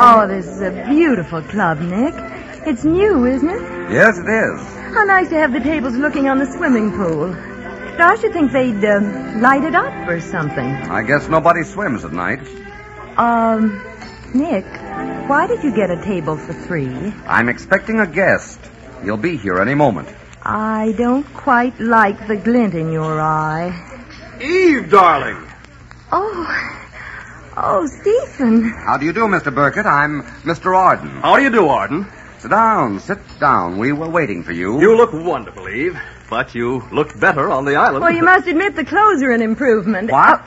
Oh, this is a beautiful club, Nick. It's new, isn't it? Yes, it is. How nice to have the tables looking on the swimming pool. I should think they'd light it up or something. I guess nobody swims at night. Nick, why did you get a table for 3? I'm expecting a guest. He'll be here any moment. I don't quite like the glint in your eye. Eve, darling. Oh, Stephen. How do you do, Mr. Burkett? I'm Mr. Arden. How do you do, Arden? Sit down. We were waiting for you. You look wonderful, Eve. But you looked better on the island. Well, you must admit the clothes are an improvement. What?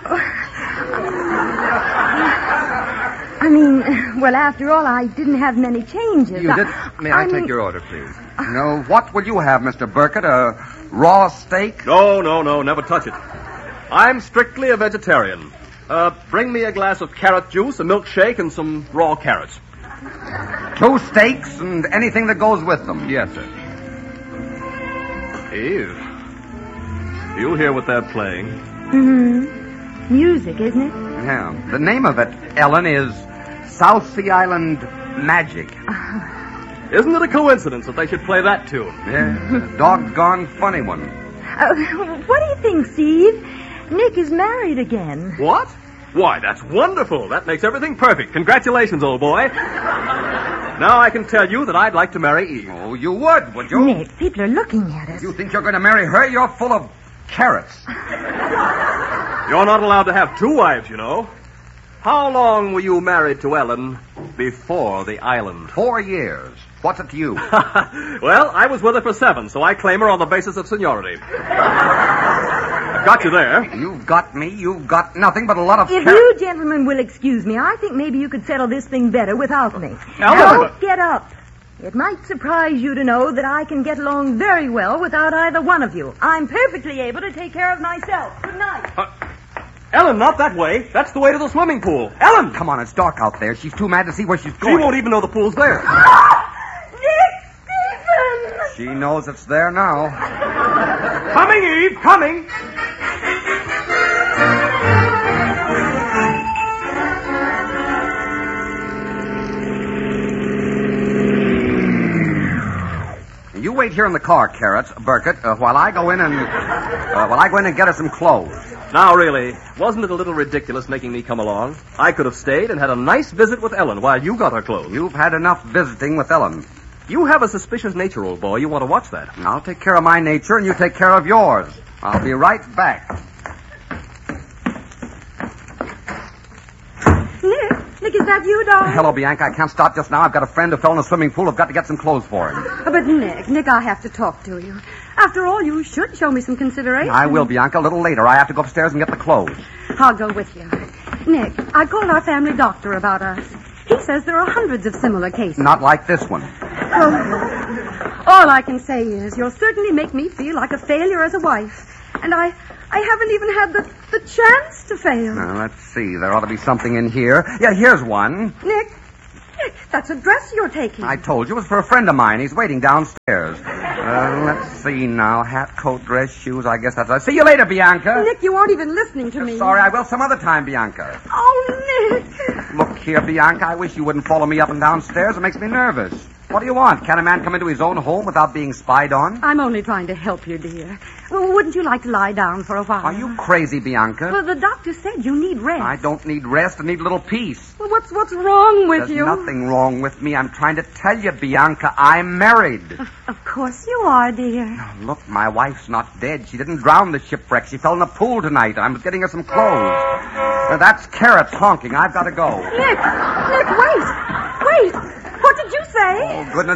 I mean, well, after all, I didn't have many changes. You did? May I take your order, please? No, what will you have, Mr. Burkett? A raw steak? No, never touch it. I'm strictly a vegetarian. Bring me a glass of carrot juice, a milkshake, and some raw carrots. 2 steaks and anything that goes with them. Yes, sir. Eve, you hear what they're playing? Mm-hmm. Music, isn't it? Yeah. The name of it, Ellen, is South Sea Island Magic. Isn't it a coincidence that they should play that tune? Yeah, a doggone funny one. What do you think, Steve? Nick is married again. What? Why, that's wonderful. That makes everything perfect. Congratulations, old boy. Now I can tell you that I'd like to marry Eve. Oh, you would you? Nick, people are looking at us. You think you're going to marry her? You're full of carrots. You're not allowed to have 2 wives, you know. How long were you married to Ellen before the island? 4 years. What's it to you? Well, I was with her for 7, so I claim her on the basis of seniority. I've got you there. You've got me. You've got nothing but a lot of If carrots. you gentlemen will excuse me, I think maybe you could settle this thing better without me. Ellen! Don't get up. It might surprise you to know that I can get along very well without either one of you. I'm perfectly able to take care of myself. Good night. Ellen, not that way. That's the way to the swimming pool. Ellen! Come on, it's dark out there. She's too mad to see where she's She going. won't even know the pool's there. Nick! Stephen! She knows it's there now. Coming, Eve, coming! You wait here in the car, Carrots, Burkett, while I go in and get her some clothes. Now, really, wasn't it a little ridiculous making me come along? I could have stayed and had a nice visit with Ellen while you got her clothes. You've had enough visiting with Ellen. You have a suspicious nature, old boy. You want to watch that. I'll take care of my nature, and you take care of yours. I'll be right back. Nick, is that you, darling? Hello, Bianca. I can't stop just now. I've got a friend who fell in a swimming pool. I've got to get some clothes for him. But Nick, I have to talk to you. After all, you should show me some consideration. I will, Bianca, a little later. I have to go upstairs and get the clothes. I'll go with you. Nick, I called our family doctor about us. He says there are hundreds of similar cases. Not like this one. All I can say is you'll certainly make me feel like a failure as a wife. And I haven't even had the chance to fail. Now, let's see. There ought to be something in here. Yeah, here's one. Nick, that's a dress you're taking. I told you it was for a friend of mine. He's waiting downstairs. Let's see now. Hat, coat, dress, shoes. I guess that's all. See you later, Bianca. Nick, you aren't even listening to me. Sorry, I will some other time, Bianca. Oh, Nick. Look here, Bianca. I wish you wouldn't follow me up and downstairs. It makes me nervous. What do you want? Can a man come into his own home without being spied on? I'm only trying to help you, dear. Well, wouldn't you like to lie down for a while? Are you crazy, Bianca? Well, the doctor said you need rest. I don't need rest. I need a little peace. Well, what's wrong with There's you? nothing wrong with me. I'm trying to tell you, Bianca, I'm married. Of course you are, dear. Look, my wife's not dead. She didn't drown the shipwreck. She fell in the pool tonight. I'm getting her some clothes. That's Carrots honking. I've got to go. Nick, wait. What did you say? Oh, goodness.